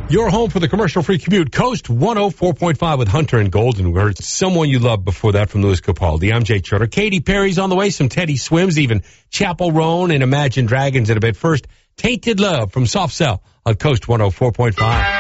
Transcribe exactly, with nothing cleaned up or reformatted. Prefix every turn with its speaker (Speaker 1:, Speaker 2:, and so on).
Speaker 1: Your home for the commercial-free commute, Coast one oh four point five with Hunter and Golden. We heard Someone You Love before that from Louis Capaldi. I'm Jay Trotter. Katy Perry's on the way, some Teddy Swims, even Chappell Roan and Imagine Dragons in a bit. First, Tainted Love from Soft Cell on Coast one oh four point five.